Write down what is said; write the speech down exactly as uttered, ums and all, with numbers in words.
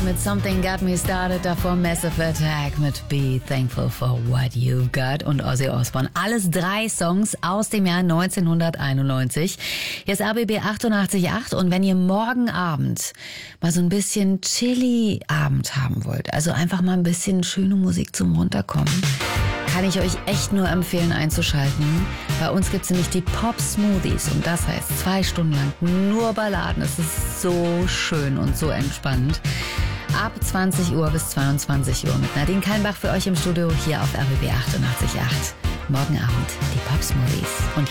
mit Something Got Me Started, davor Massive Attack mit Be Thankful for What You Got und Ozzy Osbourne. Alles drei Songs aus dem Jahr neunzehnhunderteinundneunzig. Hier ist A B B achtundachtzig Komma acht und wenn ihr morgen Abend mal so ein bisschen Chilly-Abend haben wollt, also einfach mal ein bisschen schöne Musik zum Runterkommen, kann ich euch echt nur empfehlen einzuschalten. Bei uns gibt es nämlich die Pop Smoothies und das heißt zwei Stunden lang nur Balladen. Es ist so schön und so entspannend. Ab zwanzig Uhr bis zweiundzwanzig Uhr mit Nadine Kallenbach für euch im Studio hier auf R B B achtundachtzig Komma acht. Morgen Abend die Pop Smoothies. Und